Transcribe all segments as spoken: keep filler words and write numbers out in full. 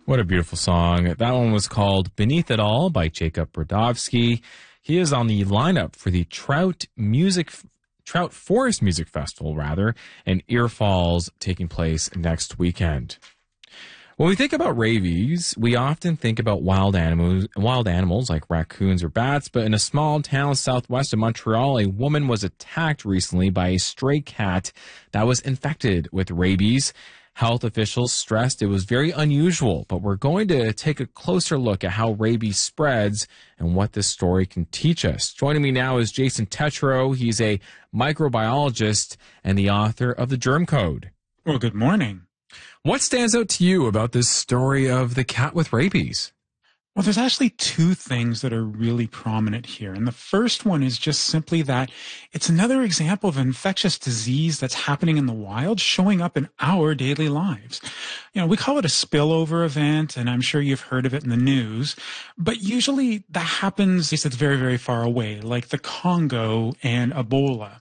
What a beautiful song. That one was called Beneath It All by Jacob Brodowski. He is on the lineup for the Trout Music Trout Forest Music Festival, rather, in Ear Falls, taking place next weekend. When we think about rabies, we often think about wild animals, wild animals like raccoons or bats, but in a small town southwest of Montreal, a woman was attacked recently by a stray cat that was infected with rabies. Health officials stressed it was very unusual, but we're going to take a closer look at how rabies spreads and what this story can teach us. Joining me now is Jason Tetreault. He's a microbiologist and the author of The Germ Code. Well, good morning. What stands out to you about this story of the cat with rabies? Well, there's actually two things that are really prominent here. And the first one is just simply that it's another example of infectious disease that's happening in the wild, showing up in our daily lives. You know, we call it a spillover event, and I'm sure you've heard of it in the news. But usually that happens that's very, very far away, like the Congo and Ebola.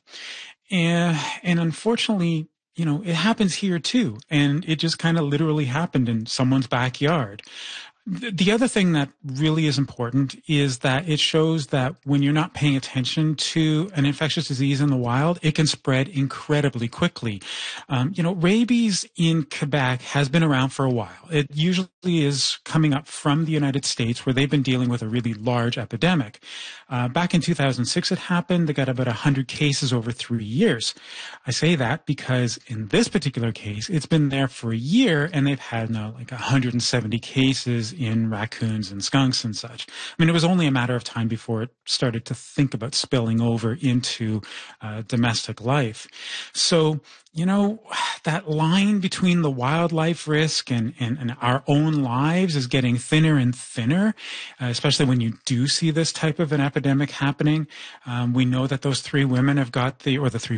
And, and unfortunately, you know, it happens here too. And it just kind of literally happened in someone's backyard. The other thing that really is important is that it shows that when you're not paying attention to an infectious disease in the wild, it can spread incredibly quickly. Um, you know, rabies in Quebec has been around for a while. It usually is coming up from the United States, where they've been dealing with a really large epidemic. Uh, back in two thousand six, it happened. They got about one hundred cases over three years. I say that because in this particular case, it's been there for a year, and they've had now like one hundred seventy cases in raccoons and skunks and such. I mean, it was only a matter of time before it started to think about spilling over into uh, domestic life. So, you know, that line between the wildlife risk and, and, and our own lives is getting thinner and thinner, uh, especially when you do see this type of an epidemic happening. Um, we know that those three women have got the, or the three